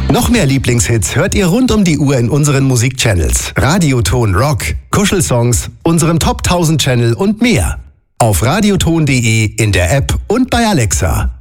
Noch mehr Lieblingshits hört ihr rund um die Uhr in unseren Musikchannels. Radioton Rock, Kuschelsongs, unserem Top 1000 Channel und mehr. Auf radioton.de, in der App und bei Alexa.